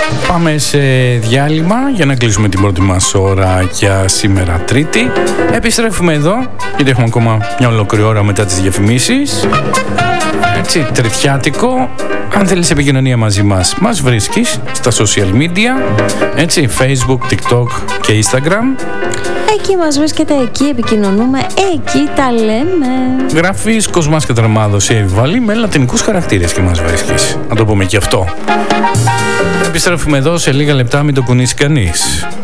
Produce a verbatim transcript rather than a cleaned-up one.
Πάμε σε διάλειμμα για να κλείσουμε την πρώτη μας ώρα για σήμερα Τρίτη. Επιστρέφουμε εδώ, γιατί έχουμε ακόμα μια ολόκληρη ώρα μετά τις διαφημίσεις. Έτσι, τριτιάτικο. Αν θέλεις επικοινωνία μαζί μας, μας βρίσκεις στα social media, έτσι, Facebook, TikTok και Instagram. Εκεί μας βρίσκεται, εκεί επικοινωνούμε, εκεί τα λέμε. Γράφεις Κοσμάς Κατραμάδος ή Εβιβαλή με λατινικούς χαρακτήρες και μας βρίσκεις. Να το πούμε και αυτό. Επιστρέφουμε εδώ σε λίγα λεπτά, μην το κουνήσει κανείς.